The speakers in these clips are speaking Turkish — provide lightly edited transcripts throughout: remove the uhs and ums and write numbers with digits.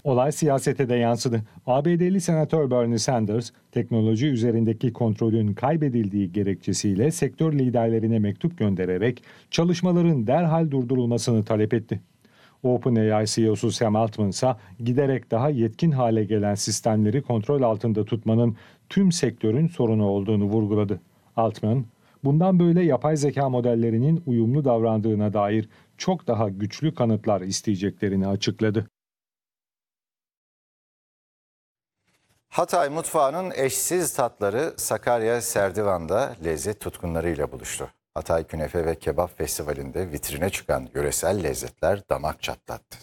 Olay siyasete de yansıdı. ABD'li Senatör Bernie Sanders, teknoloji üzerindeki kontrolün kaybedildiği gerekçesiyle sektör liderlerine mektup göndererek çalışmaların derhal durdurulmasını talep etti. OpenAI CEO'su Sam Altman ise giderek daha yetkin hale gelen sistemleri kontrol altında tutmanın tüm sektörün sorunu olduğunu vurguladı. Altman, bundan böyle yapay zeka modellerinin uyumlu davrandığına dair çok daha güçlü kanıtlar isteyeceklerini açıkladı. Hatay mutfağının eşsiz tatları Sakarya Serdivan'da lezzet tutkunlarıyla buluştu. Hatay Künefe ve Kebap Festivali'nde vitrine çıkan yöresel lezzetler damak çatlattı.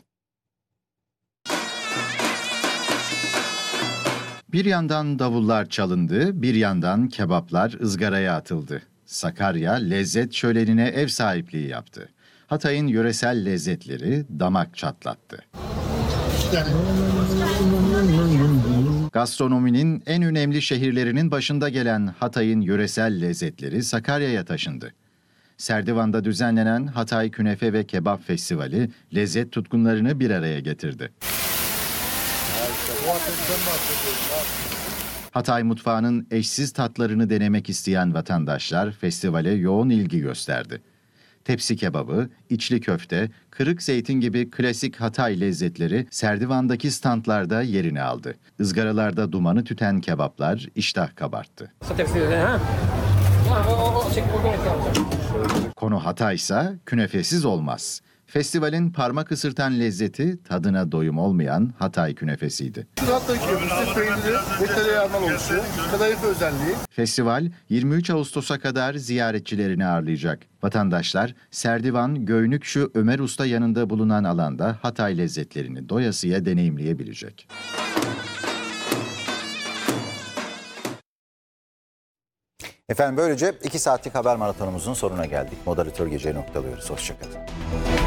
Bir yandan davullar çalındı, bir yandan kebaplar ızgaraya atıldı. Sakarya lezzet şölenine ev sahipliği yaptı. Hatay'ın yöresel lezzetleri damak çatlattı. Gastronominin en önemli şehirlerinin başında gelen Hatay'ın yöresel lezzetleri Sakarya'ya taşındı. Serdivan'da düzenlenen Hatay Künefe ve Kebap Festivali lezzet tutkunlarını bir araya getirdi. Hatay mutfağının eşsiz tatlarını denemek isteyen vatandaşlar festivale yoğun ilgi gösterdi. Tepsi kebabı, içli köfte, kırık zeytin gibi klasik Hatay lezzetleri Serdivan'daki standlarda yerini aldı. Izgaralarda dumanı tüten kebaplar iştah kabarttı. Konu Hatay'sa künefesiz olmaz. Festivalin parmak ısırtan lezzeti tadına doyum olmayan Hatay künefesiydi. Hatay künefesi peyniri ve tereyağından oluşuyor. Kadayıf özelliği. Festival 23 Ağustos'a kadar ziyaretçilerini ağırlayacak. Vatandaşlar Serdivan Göynükşü Ömer Usta yanında bulunan alanda Hatay lezzetlerini doyasıya deneyimleyebilecek. Efendim böylece 2 saatlik haber maratonumuzun sonuna geldik. Moderatör geceyi noktalıyoruz. Hoşçakalın.